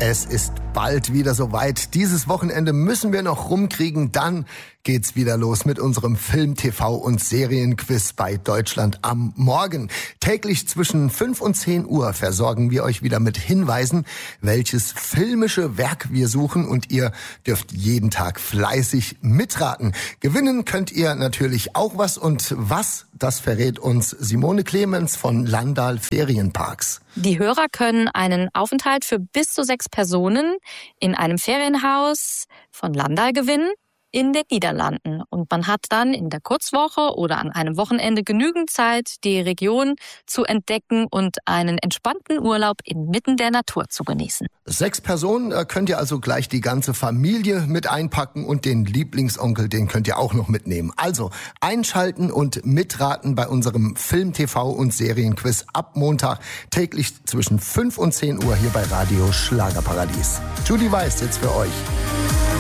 Es ist bald wieder soweit. Dieses Wochenende müssen wir noch rumkriegen. Dann geht's wieder los mit unserem Film-, TV- und Serienquiz bei Deutschland am Morgen. Täglich zwischen 5 und 10 Uhr versorgen wir euch wieder mit Hinweisen, welches filmische Werk wir suchen. Und ihr dürft jeden Tag fleißig mitraten. Gewinnen könnt ihr natürlich auch was. Und was, das verrät uns Simone Clemens von Landal Ferienparks. Die Hörer können einen Aufenthalt für bis zu 6 Personen in einem Ferienhaus von Landal gewinnen in den Niederlanden. Und man hat dann in der Kurzwoche oder an einem Wochenende genügend Zeit, die Region zu entdecken und einen entspannten Urlaub inmitten der Natur zu genießen. 6 Personen könnt ihr also gleich die ganze Familie mit einpacken und den Lieblingsonkel, den könnt ihr auch noch mitnehmen. Also einschalten und mitraten bei unserem Film-, TV- und Serienquiz ab Montag täglich zwischen 5 und 10 Uhr hier bei Radio Schlagerparadies. Judy Weiß jetzt für euch.